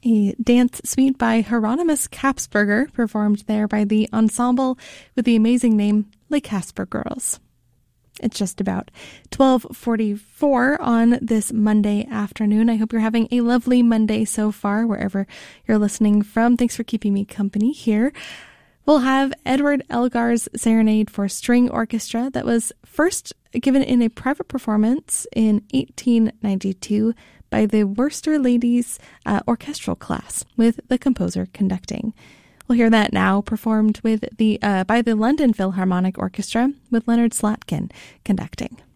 A dance suite by Hieronymus Kapsberger, performed there by the ensemble with the amazing name Les Casper Girls. It's just about 12:44 on this Monday afternoon. I hope you're having a lovely Monday so far, wherever you're listening from. Thanks for keeping me company here. We'll have Edward Elgar's Serenade for String Orchestra that was first given in a private performance in 1892 by the Worcester Ladies Orchestral Class, with the composer conducting. We'll hear that now performed with by the London Philharmonic Orchestra with Leonard Slatkin conducting.